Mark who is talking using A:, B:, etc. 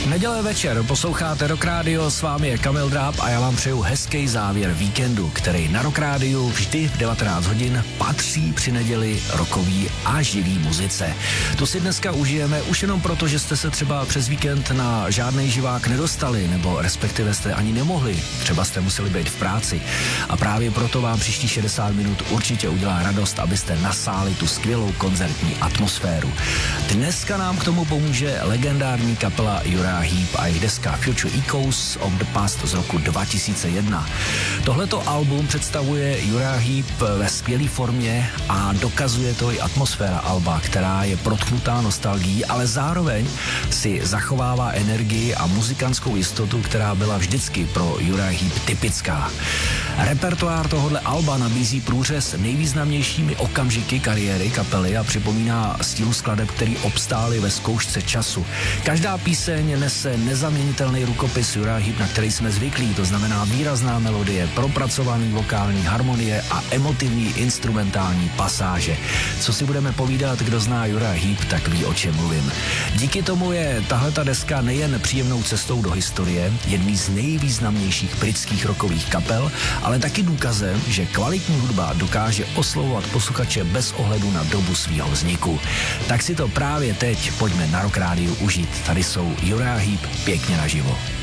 A: Neděle večer posloucháte Rock Radio, s vámi je Kamil Dráb a já vám přeju hezký závěr víkendu, který na Rock Radio vždy v 19 hodin patří při neděli rockový a živý muzice. Tu si dneska užijeme už jenom proto, že jste se třeba přes víkend na žádný živák nedostali, nebo respektive jste ani nemohli, třeba jste museli být v práci. A právě proto vám příští 60 minut určitě udělá radost, abyste nasáli tu skvělou koncertní atmosféru. Dneska nám k tomu pomůže legendární kapela Uriah Heep a jejich deska Future Echoes of the Past z roku 2001. Tohleto album představuje Uriah Heep ve skvělé formě a dokazuje to i atmosféra alba, která je protchnutá nostalgií, ale zároveň si zachovává energii a muzikantskou jistotu, která byla vždycky pro Uriah Heep typická. Repertoár tohohle alba nabízí průřez nejvýznamnějšími okamžiky kariéry kapely a připomíná styl skladeb, který obstály ve zkoušce času. Každá píseň nese nezaměnitelný rukopis Uriah Heep, na který jsme zvyklí, to znamená výrazná melodie, propracovaný vokální harmonie a emotivní instrumentální pasáže. Co si budeme povídat, kdo zná Uriah Heep, tak ví, o čem mluvím. Díky tomu je tahleta deska nejen příjemnou cestou do historie, jedný z nejvýznamnějších britských rockových kapel, ale taky důkazem, že kvalitní hudba dokáže oslovovat posluchače bez ohledu na dobu svého vzniku. Tak si to právě teď pojďme na Rock Radio užít. Tady jsou Uriah Heep pěkně naživo.